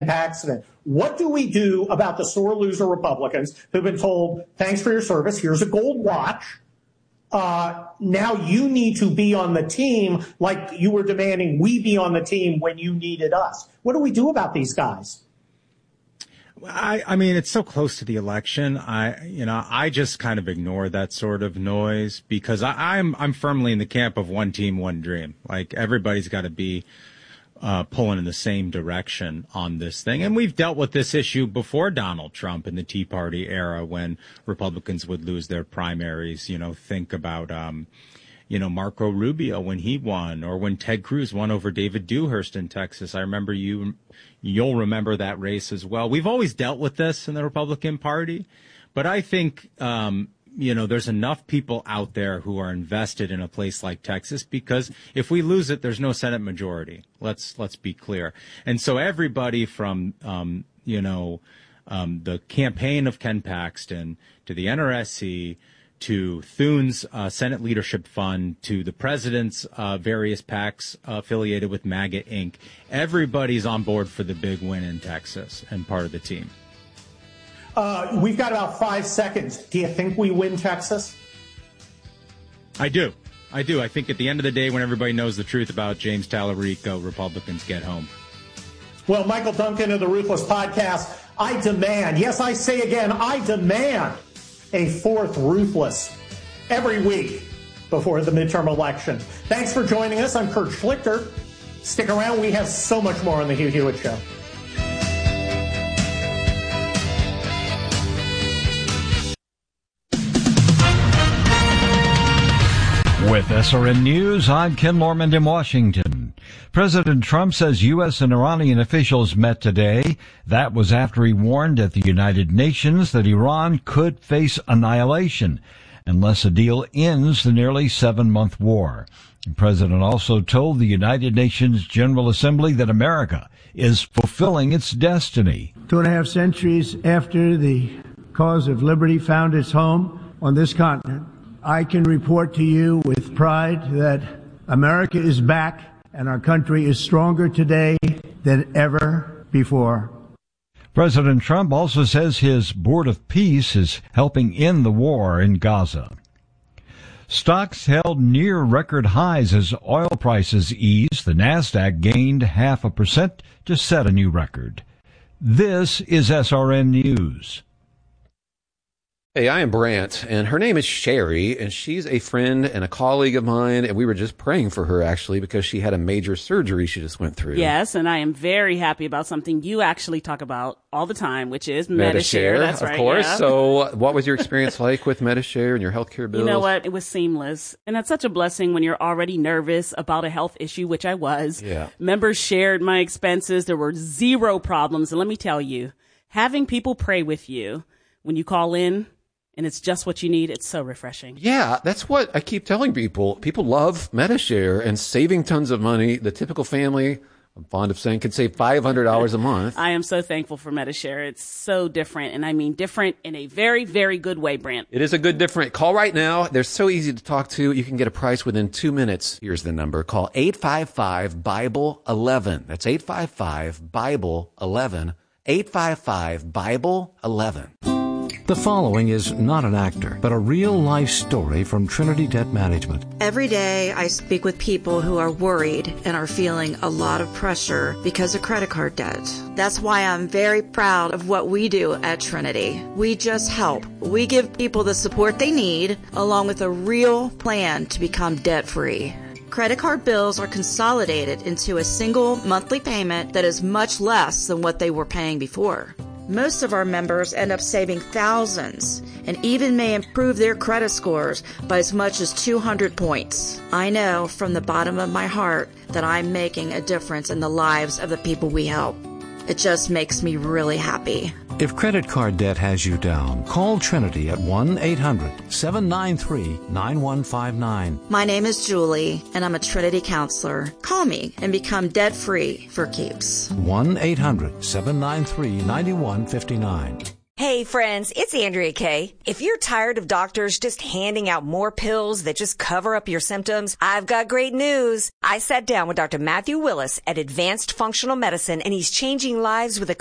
Paxton. What do we do about the sore loser Republicans who've been told, thanks for your service, here's a gold watch. Now you need to be on the team like you were demanding we be on the team when you needed us. What do we do about these guys? I mean, it's so close to the election. I just kind of ignore that sort of noise because I'm firmly in the camp of one team, one dream. Like everybody's got to be pulling in the same direction on this thing. And we've dealt with this issue before Donald Trump in the Tea Party era when Republicans would lose their primaries. Think about, Marco Rubio when he won, or when Ted Cruz won over David Dewhurst in Texas. I remember you'll remember that race as well. We've always dealt with this in the Republican Party, but I think, there's enough people out there who are invested in a place like Texas because if we lose it, there's no Senate majority. Let's be clear. And so everybody from, the campaign of Ken Paxton to the NRSC to Thune's Senate Leadership Fund, to the president's various PACs affiliated with MAGA Inc. Everybody's on board for the big win in Texas and part of the team. We've got about 5 seconds. Do you think we win Texas? I do. I think at the end of the day, when everybody knows the truth about James Tallarico, Republicans get home. Well, Michael Duncan of the Ruthless Podcast, I demand, yes, I say again, I demand a fourth Ruthless every week before the midterm election. Thanks for joining us. I'm Kurt Schlichter. Stick around. We have so much more on The Hugh Hewitt Show. With SRN News, I'm Ken Lorman in Washington. President Trump says U.S. and Iranian officials met today. That was after he warned at the United Nations that Iran could face annihilation unless a deal ends the nearly 7-month war. The president also told the United Nations General Assembly that America is fulfilling its destiny. 2.5 centuries after the cause of liberty found its home on this continent, I can report to you with pride that America is back and our country is stronger today than ever before. President Trump also says his Board of Peace is helping end the war in Gaza. Stocks held near record highs as oil prices eased. The Nasdaq gained 0.5% to set a new record. This is SRN News. Hey, I am Brant, and her name is Sherry, and she's a friend and a colleague of mine, and we were just praying for her, actually, because she had a major surgery she just went through. Yes, and I am very happy about something you actually talk about all the time, which is Medi-Share. That's right, of course. Yeah. So what was your experience like with Medi-Share and your healthcare bills? You know what? It was seamless, and that's such a blessing when you're already nervous about a health issue, which I was. Yeah. Members shared my expenses. There were zero problems, and let me tell you, having people pray with you when you call in, and it's just what you need. It's so refreshing. Yeah, that's what I keep telling people. People love Medi-Share and saving tons of money. The typical family, I'm fond of saying, could save $500 a month. I am so thankful for Medi-Share. It's so different, and I mean different in a very, very good way, Brant. It is a good different. Call right now. They're so easy to talk to. You can get a price within 2 minutes. Here's the number. Call 855-BIBLE-11. That's 855-BIBLE-11. 855-BIBLE-11. The following is not an actor, but a real-life story from Trinity Debt Management. Every day I speak with people who are worried and are feeling a lot of pressure because of credit card debt. That's why I'm very proud of what we do at Trinity. We just help. We give people the support they need, along with a real plan to become debt-free. Credit card bills are consolidated into a single monthly payment that is much less than what they were paying before. Most of our members end up saving thousands and even may improve their credit scores by as much as 200 points. I know from the bottom of my heart that I'm making a difference in the lives of the people we help. It just makes me really happy. If credit card debt has you down, call Trinity at 1-800-793-9159. My name is Julie, and I'm a Trinity counselor. Call me and become debt-free for keeps. 1-800-793-9159. Hey friends, it's Andrea Kay. If you're tired of doctors just handing out more pills that just cover up your symptoms, I've got great news. I sat down with Dr. Matthew Willis at Advanced Functional Medicine, and he's changing lives with a